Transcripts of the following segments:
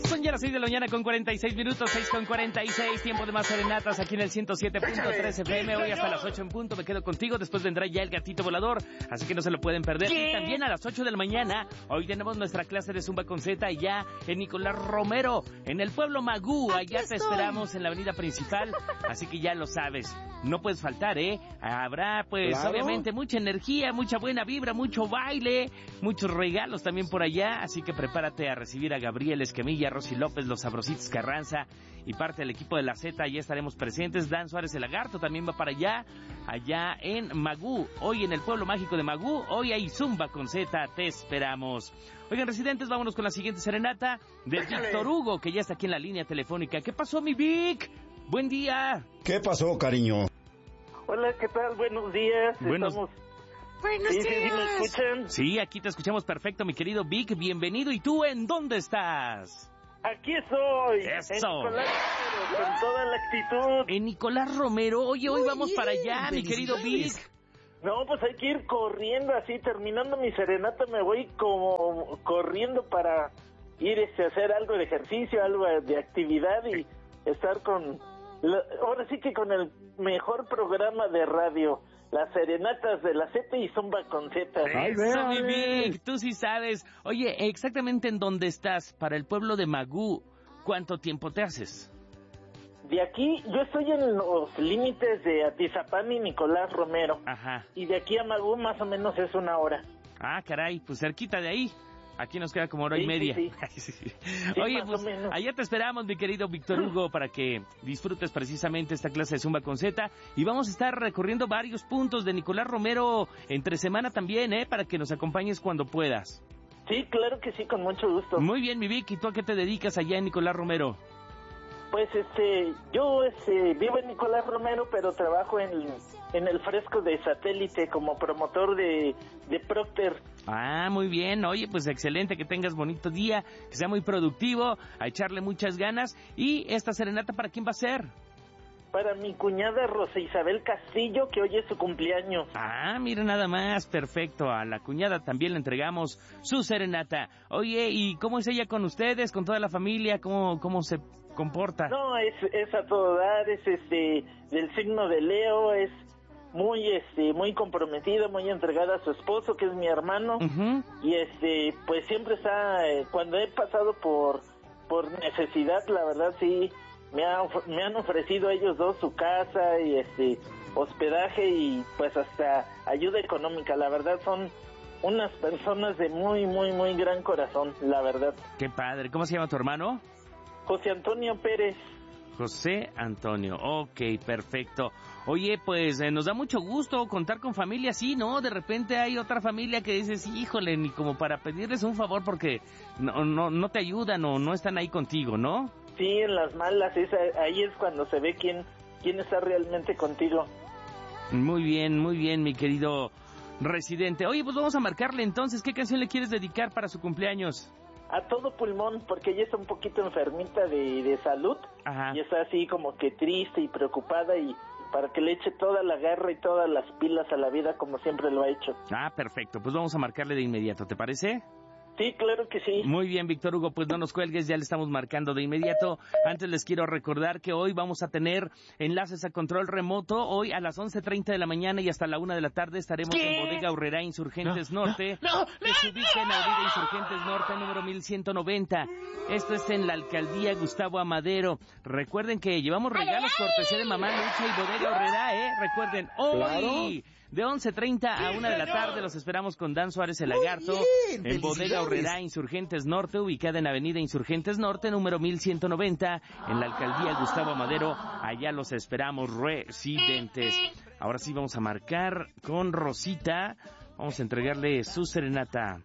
Son ya las 6 de la mañana con 46 minutos, 6 con 46, tiempo de más serenatas aquí en el 107.3 FM. Hoy hasta las 8 en punto me quedo contigo, después vendrá ya el gatito volador, así que no se lo pueden perder. Y también a las 8 de la mañana, hoy tenemos nuestra clase de Zumba con Z allá en Nicolás Romero, en el pueblo Magú. Allá te esperamos en la avenida principal, así que ya lo sabes, no puedes faltar, ¿eh? Habrá pues obviamente mucha energía, mucha buena vibra, mucho baile, muchos regalos también por allá, así que prepárate a recibir a Gabriel Esquemilla, Rosy López, los Sabrositos Carranza y parte del equipo de la Z. Allá estaremos presentes. Dan Suárez el Lagarto también va para allá en Magú. Hoy en el pueblo mágico de Magú, hoy hay Zumba con Z, te esperamos. Oigan, residentes, vámonos con la siguiente serenata de Víctor Hugo, que ya está aquí en la línea telefónica. ¿Qué pasó, mi Vic? Buen día. ¿Qué pasó, cariño? Hola, ¿qué tal? Buenos días. Buenos días. ¿Sí me escuchan? Sí, aquí te escuchamos perfecto, mi querido Vic. Bienvenido. ¿Y tú en dónde estás? Aquí estoy. Eso. En Nicolás Romero, con toda la actitud. En Nicolás Romero. Oye, hoy vamos para allá, mi querido Vic. No, pues hay que ir corriendo así, terminando mi serenata me voy como corriendo para ir a hacer algo de ejercicio, algo de actividad y estar ahora sí que con el mejor programa de radio, las serenatas de la Z y Zumba con Z. Eso, mi Vic, tú sí sabes. Oye, exactamente en dónde estás, para el pueblo de Magú, ¿cuánto tiempo te haces? De aquí, yo estoy en los límites de Atizapán y Nicolás Romero. Ajá. Y de aquí a Magú más o menos es 1 hora. Ah, caray, pues cerquita de ahí. Aquí nos queda como hora y media. Sí. Oye, más pues o menos. allá te esperamos, mi querido Víctor Hugo, para que disfrutes precisamente esta clase de Zumba con Z. Y vamos a estar recorriendo varios puntos de Nicolás Romero entre semana también, para que nos acompañes cuando puedas. Sí, claro que sí, con mucho gusto. Muy bien, mi Vic, ¿y tú a qué te dedicas allá en Nicolás Romero? Pues yo vivo en Nicolás Romero, pero trabajo en el fresco de Satélite como promotor de Procter. Ah, muy bien. Oye, pues excelente, que tengas bonito día, que sea muy productivo, a echarle muchas ganas. ¿Y esta serenata para quién va a ser? Para mi cuñada Rosa Isabel Castillo, que hoy es su cumpleaños. Ah, mira nada más, perfecto. A la cuñada también le entregamos su serenata. Oye, ¿y cómo es ella con ustedes, con toda la familia? ¿Cómo se comporta? No, es a todo dar, es del signo de Leo, es muy comprometida, muy entregada a su esposo, que es mi hermano. Uh-huh. Y pues siempre está, cuando he pasado por necesidad, la verdad sí, me han ofrecido ellos dos su casa y hospedaje y pues hasta ayuda económica. La verdad son unas personas de muy, muy, muy gran corazón, la verdad. Qué padre. ¿Cómo se llama tu hermano? José Antonio Pérez. José Antonio, ok, perfecto. Oye, pues nos da mucho gusto contar con familia así, ¿no? De repente hay otra familia que dices, híjole, ni como para pedirles un favor porque no te ayudan o no están ahí contigo, ¿no? Sí, en las malas, ahí es cuando se ve quién está realmente contigo. Muy bien, mi querido residente. Oye, pues vamos a marcarle entonces, ¿qué canción le quieres dedicar para su cumpleaños? A todo pulmón, porque ella está un poquito enfermita de salud. Ajá. Y está así como que triste y preocupada y para que le eche toda la garra y todas las pilas a la vida como siempre lo ha hecho. Ah, perfecto, pues vamos a marcarle de inmediato, ¿te parece? Sí, claro que sí. Muy bien, Víctor Hugo, pues no nos cuelgues, ya le estamos marcando de inmediato. Antes les quiero recordar que hoy vamos a tener enlaces a control remoto. Hoy a las 11:30 de la mañana y hasta la 1 de la tarde estaremos en Bodega Aurrerá Insurgentes Norte, que se ubica en Avenida Insurgentes Norte, número 1190. Esto es en la Alcaldía Gustavo Amadero. Recuerden que llevamos regalos cortesía de Mamá Lucha y Bodega Aurrerá, Recuerden, hoy... De 11:30 a 1 de la tarde los esperamos con Dan Suárez el Lagarto en Bodega Aurrerá Insurgentes Norte, ubicada en Avenida Insurgentes Norte, número 1190, en la Alcaldía Gustavo Amadero. Allá los esperamos, residentes. Ahora sí vamos a marcar con Rosita. Vamos a entregarle su serenata.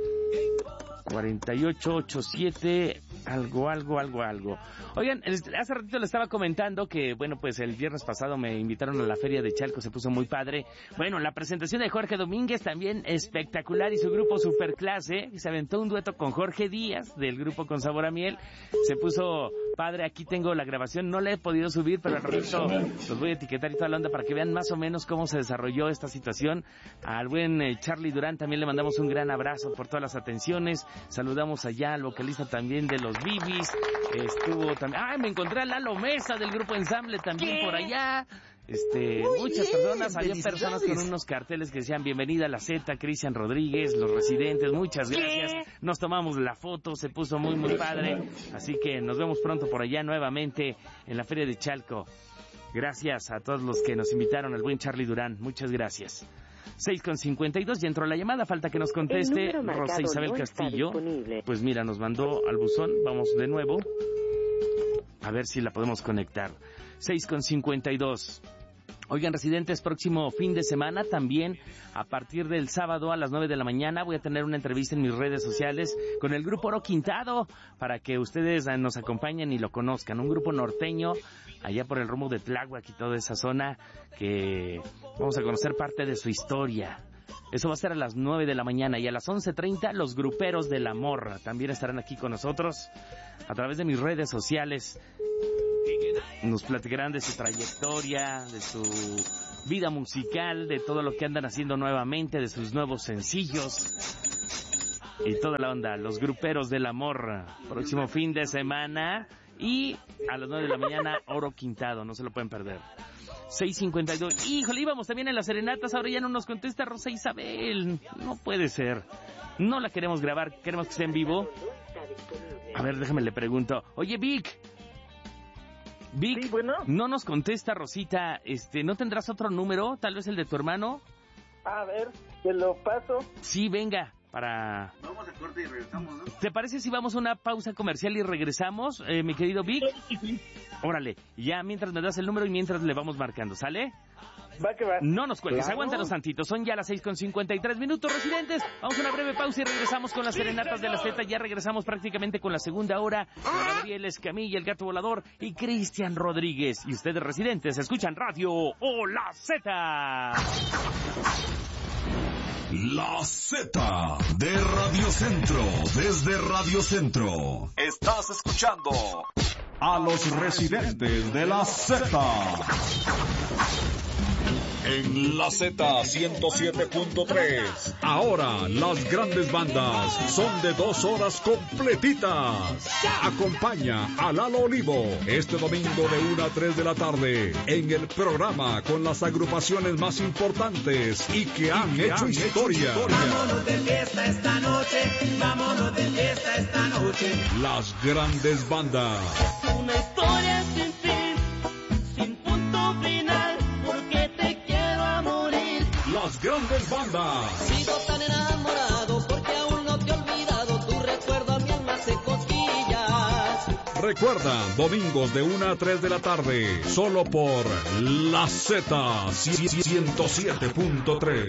4887 algo. Oigan, hace ratito le estaba comentando que, bueno, pues el viernes pasado me invitaron a la Feria de Chalco, se puso muy padre. Bueno, la presentación de Jorge Domínguez también espectacular y su grupo Superclase, se aventó un dueto con Jorge Díaz del grupo Con Sabor a Miel, se puso padre. Aquí tengo la grabación, no la he podido subir, pero al ratito los voy a etiquetar y toda la onda para que vean más o menos cómo se desarrolló esta situación. Al buen Charlie Durán también le mandamos un gran abrazo por todas las atenciones. Saludamos allá al vocalista también de los Bibis. Estuvo también... ¡Ay, me encontré a Lalo Mesa del grupo Ensamble también por allá! Muchas personas, había personas con unos carteles que decían bienvenida a la Z, Cristian Rodríguez, los residentes, muchas gracias, nos tomamos la foto, se puso muy muy padre, así que nos vemos pronto por allá nuevamente en la Feria de Chalco. Gracias a todos los que nos invitaron, al buen Charlie Durán, muchas gracias. 6:52, ya entró la llamada, falta que nos conteste Rosa Isabel Castillo. Pues mira, nos mandó al buzón, vamos de nuevo, a ver si la podemos conectar. 6:52. Oigan, residentes, próximo fin de semana también, a partir del sábado a las 9 de la mañana, voy a tener una entrevista en mis redes sociales con el grupo Oro Quintado, para que ustedes nos acompañen y lo conozcan. Un grupo norteño, allá por el rumbo de Tláhuac y toda esa zona, que vamos a conocer parte de su historia. Eso va a ser a las 9 de la mañana, y a las 11:30 los gruperos de La Morra también estarán aquí con nosotros a través de mis redes sociales. Nos platicarán de su trayectoria, de su vida musical, de todo lo que andan haciendo nuevamente, de sus nuevos sencillos y toda la onda. Los gruperos de La Morra, próximo fin de semana, y a las 9 de la mañana Oro Quintado, no se lo pueden perder. 6:52. Híjole, íbamos también en las serenatas, ahora ya no nos contesta Rosa Isabel. No puede ser. No la queremos grabar, queremos que esté en vivo. A ver, déjame le pregunto. Oye, Vic, Sí, bueno. no nos contesta Rosita, ¿no tendrás otro número? Tal vez el de tu hermano. A ver, te lo paso. Sí, venga, para... Vamos a corte y regresamos, ¿no? ¿Te parece si vamos a una pausa comercial y regresamos, mi querido Vic? Sí. Órale, ya mientras me das el número y mientras le vamos marcando, ¿sale? Va que va. No nos cuelgues, Claro. aguántanos tantito, son ya las 6:53, residentes. Vamos a una breve pausa y regresamos con las serenatas de la Z. Ya regresamos prácticamente con la segunda hora. Con Gabriel Escamilla, el Gato Volador, y Cristian Rodríguez. Y ustedes, residentes, escuchan Radio o la Z. La Z de Radio Centro, desde Radio Centro. Estás escuchando a los residentes de la Z. En la Z 107.3. Ahora las grandes bandas son de 2 horas completitas. Acompaña a Lalo Olivo este domingo de 1 a 3 de la tarde en el programa con las agrupaciones más importantes y que han hecho historia. Vámonos de fiesta esta noche, vámonos de fiesta esta noche. Las grandes bandas. Una historia sin fin, sin punto final, porque te quiero a morir. Las grandes bandas. Sigo tan enamorado porque aún no te he olvidado, tu recuerdo a mi alma hace cosquillas. Recuerda, domingos de 1 a 3 de la tarde, solo por la Z 107.3.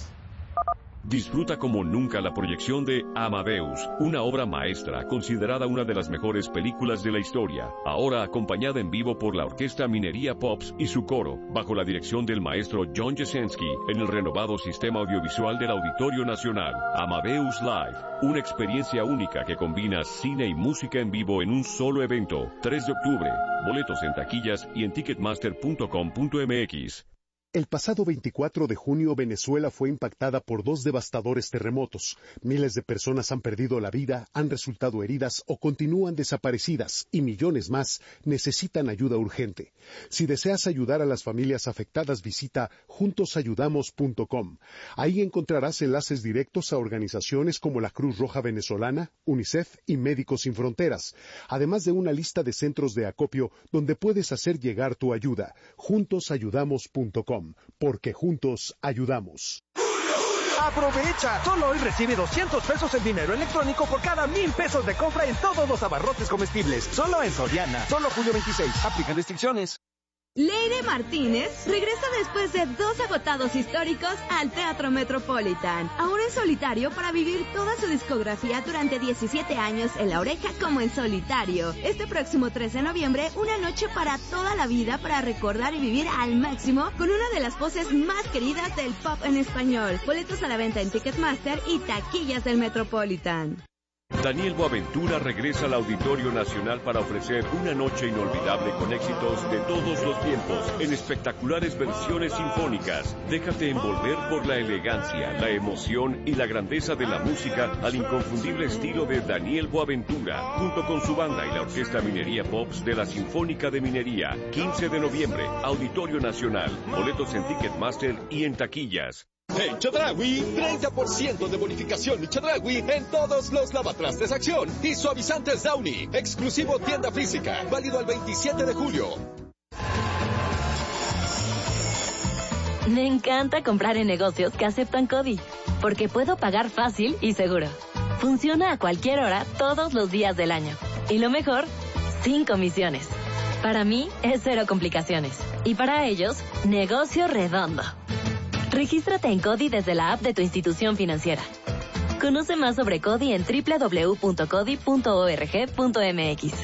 Disfruta como nunca la proyección de Amadeus, una obra maestra considerada una de las mejores películas de la historia, ahora acompañada en vivo por la Orquesta Minería Pops y su coro, bajo la dirección del maestro John Jasenski, en el renovado sistema audiovisual del Auditorio Nacional. Amadeus Live, una experiencia única que combina cine y música en vivo en un solo evento. 3 de octubre, boletos en taquillas y en ticketmaster.com.mx. El pasado 24 de junio, Venezuela fue impactada por 2 devastadores terremotos. Miles de personas han perdido la vida, han resultado heridas o continúan desaparecidas, y millones más necesitan ayuda urgente. Si deseas ayudar a las familias afectadas, visita juntosayudamos.com. Ahí encontrarás enlaces directos a organizaciones como la Cruz Roja Venezolana, UNICEF y Médicos Sin Fronteras, además de una lista de centros de acopio donde puedes hacer llegar tu ayuda. Juntosayudamos.com. Porque juntos ayudamos. ¡Aprovecha! Solo hoy recibe 200 pesos en dinero electrónico por cada 1,000 pesos de compra en todos los abarrotes comestibles. Solo en Soriana. Solo julio 26. Aplican restricciones. Leire Martínez regresa después de 2 agotados históricos al Teatro Metropolitan, ahora en solitario para vivir toda su discografía durante 17 años en La Oreja como en solitario. Este próximo 3 de noviembre, una noche para toda la vida para recordar y vivir al máximo con una de las voces más queridas del pop en español. Boletos a la venta en Ticketmaster y taquillas del Metropolitan. Daniel Boaventura regresa al Auditorio Nacional para ofrecer una noche inolvidable con éxitos de todos los tiempos en espectaculares versiones sinfónicas. Déjate envolver por la elegancia, la emoción y la grandeza de la música al inconfundible estilo de Daniel Boaventura, junto con su banda y la Orquesta Minería Pops de la Sinfónica de Minería. 15 de noviembre, Auditorio Nacional. Boletos en Ticketmaster y en taquillas. En Chedraui, 30% de bonificación Chedraui en todos los lavatrastes Acción y suavizantes Downy, exclusivo tienda física, válido al 27 de julio. Me encanta comprar en negocios que aceptan CODI, porque puedo pagar fácil y seguro. Funciona a cualquier hora, todos los días del año. Y lo mejor, sin comisiones. Para mí, es cero complicaciones. Y para ellos, negocio redondo. Regístrate en CODI desde la app de tu institución financiera. Conoce más sobre CODI en www.codi.org.mx.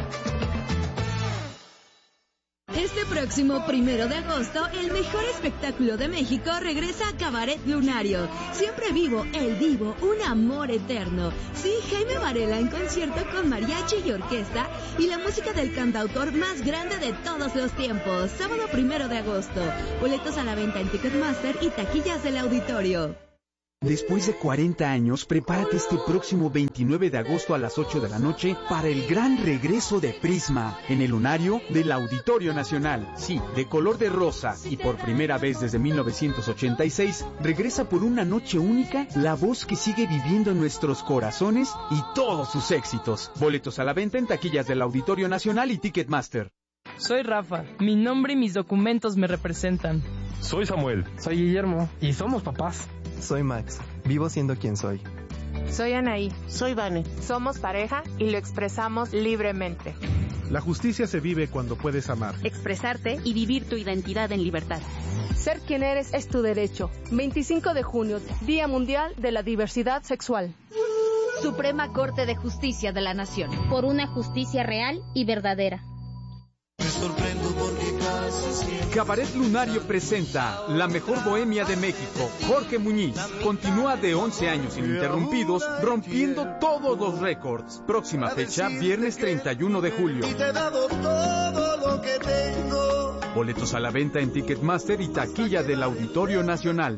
Este próximo 1 de agosto, el mejor espectáculo de México regresa a Cabaret Lunario. Siempre vivo, el vivo, un amor eterno. Sí, Jaime Varela en concierto con mariachi y orquesta y la música del cantautor más grande de todos los tiempos. Sábado 1 de agosto. Boletos a la venta en Ticketmaster y taquillas del auditorio. Después de 40 años, prepárate este próximo 29 de agosto a las 8 de la noche para el gran regreso de Prisma en el Lunario del Auditorio Nacional. Sí, de color de rosa y por primera vez desde 1986, regresa por una noche única la voz que sigue viviendo en nuestros corazones y todos sus éxitos. Boletos a la venta en taquillas del Auditorio Nacional y Ticketmaster. Soy Rafa, mi nombre y mis documentos me representan. Soy Samuel. Soy Guillermo. Y somos papás. Soy Max, vivo siendo quien soy. Soy Anaí. Soy Vane. Somos pareja y lo expresamos libremente. La justicia se vive cuando puedes amar, expresarte y vivir tu identidad en libertad. Ser quien eres es tu derecho. 25 de junio, Día Mundial de la Diversidad Sexual. Suprema Corte de Justicia de la Nación. Por una justicia real y verdadera. Me sorprendo porque casi siempre... Cabaret Lunario presenta La Mejor Bohemia de México. Jorge Muñiz continúa de 11 años ininterrumpidos, rompiendo todos los récords. Próxima fecha, viernes 31 de julio. Y te he dado todo lo que tengo. Boletos a la venta en Ticketmaster y taquilla del Auditorio Nacional.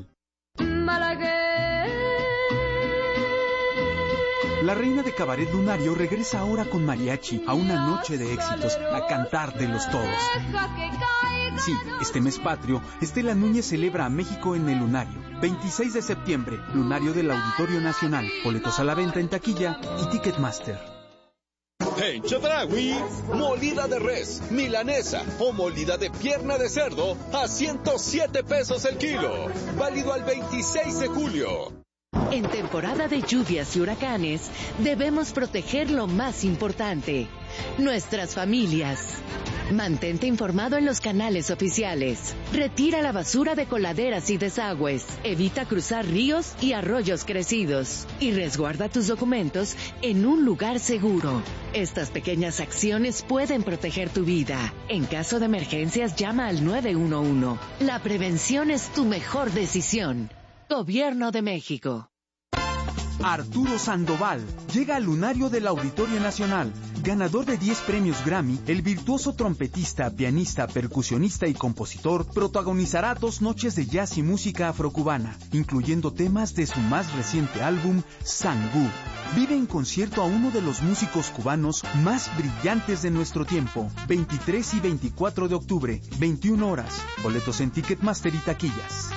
La reina de Cabaret Lunario regresa ahora con mariachi a una noche de éxitos, a cantártelos todos. Sí, este mes patrio, Estela Núñez celebra a México en el Lunario. 26 de septiembre, Lunario del Auditorio Nacional. Boletos a la venta en taquilla y Ticketmaster. En Chedraui, molida de res, milanesa o molida de pierna de cerdo a 107 pesos el kilo. Válido al 26 de julio. En temporada de lluvias y huracanes, debemos proteger lo más importante, nuestras familias. Mantente informado en los canales oficiales. Retira la basura de coladeras y desagües. Evita cruzar ríos y arroyos crecidos. Y resguarda tus documentos en un lugar seguro. Estas pequeñas acciones pueden proteger tu vida. En caso de emergencias, llama al 911. La prevención es tu mejor decisión. Gobierno de México. Arturo Sandoval llega al Lunario del Auditorio Nacional. Ganador de 10 premios Grammy, el virtuoso trompetista, pianista, percusionista y compositor protagonizará 2 noches de jazz y música afrocubana, incluyendo temas de su más reciente álbum, Sangú. Vive en concierto a uno de los músicos cubanos más brillantes de nuestro tiempo. 23 y 24 de octubre, 21 horas. Boletos en Ticketmaster y taquillas.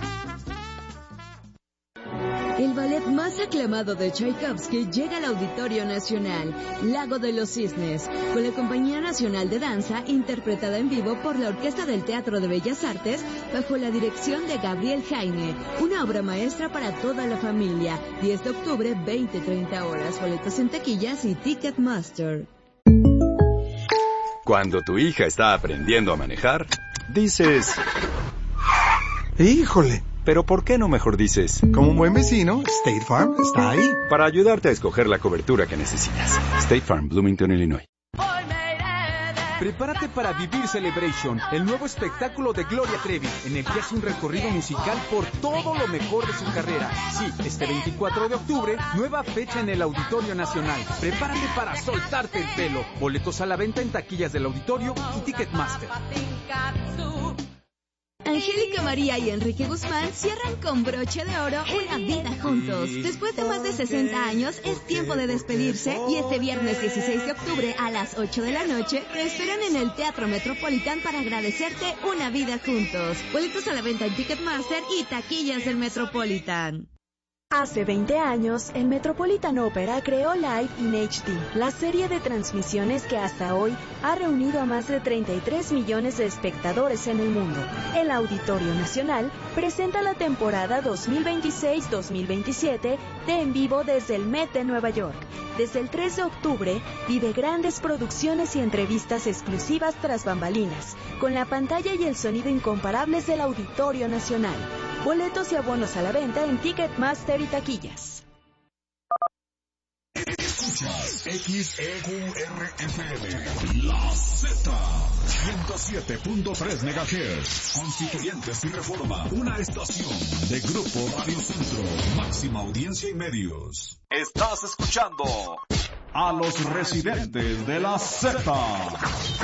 El ballet más aclamado de Tchaikovsky llega al Auditorio Nacional, Lago de los Cisnes, con la Compañía Nacional de Danza, interpretada en vivo por la Orquesta del Teatro de Bellas Artes, bajo la dirección de Gabriel Jaime. Una obra maestra para toda la familia. 10 de octubre, 20-30 horas. Boletos en taquillas y Ticketmaster. Cuando tu hija está aprendiendo a manejar, dices... ¡Híjole! Pero ¿por qué no mejor dices? Como un buen vecino, State Farm está ahí. Para ayudarte a escoger la cobertura que necesitas. State Farm, Bloomington, Illinois. Prepárate para vivir Celebration, el nuevo espectáculo de Gloria Trevi, en el que hace un recorrido musical por todo lo mejor de su carrera. Sí, este 24 de octubre, nueva fecha en el Auditorio Nacional. Prepárate para soltarte el pelo. Boletos a la venta en taquillas del auditorio y Ticketmaster. Angélica María y Enrique Guzmán cierran con broche de oro una vida juntos. Después de más de 60 años, es tiempo de despedirse y este viernes 16 de octubre a las 8 de la noche te esperan en el Teatro Metropolitan para agradecerte una vida juntos. Boletos a la venta en Ticketmaster y taquillas del Metropolitan. Hace 20 años, el Metropolitan Opera creó Live in HD, la serie de transmisiones que hasta hoy ha reunido a más de 33 millones de espectadores en el mundo. El Auditorio Nacional presenta la temporada 2026-2027 de En Vivo desde el Met de Nueva York. Desde el 3 de octubre, vive grandes producciones y entrevistas exclusivas tras bambalinas, con la pantalla y el sonido incomparables del Auditorio Nacional. Boletos y abonos a la venta en Ticketmaster y taquillas. Escuchas XEQRFM, La Z, 107.3 MHz, Constituyentes y Reforma, una estación de Grupo Radio Centro, máxima audiencia y medios. Estás escuchando A los residentes de La Z.